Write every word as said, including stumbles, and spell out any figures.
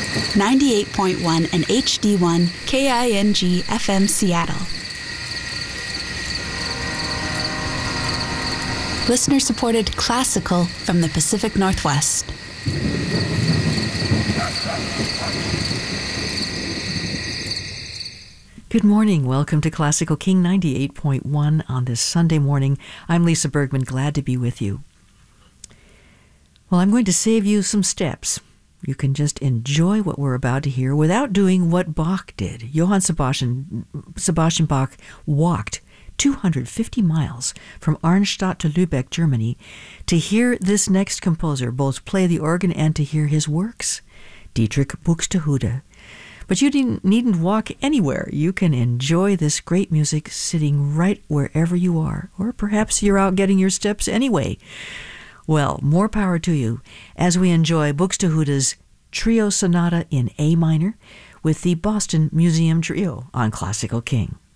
ninety-eight point one and H D one K I N G F M Seattle. Listener-supported classical from the Pacific Northwest. Good morning. Welcome to Classical King ninety-eight point one on this Sunday morning. I'm Lisa Bergman, glad to be with you. Well, I'm going to save you some steps. You can just enjoy what we're about to hear without doing what Bach did. Johann Sebastian, Sebastian Bach walked two hundred fifty miles from Arnstadt to Lübeck, Germany, to hear this next composer both play the organ and to hear his works, Dietrich Buxtehude. But you needn't, needn't walk anywhere. You can enjoy this great music sitting right wherever you are, or perhaps you're out getting your steps anyway. Well, more power to you as we enjoy Buxtehude's Trio Sonata in A minor with the Boston Museum Trio on Classical King.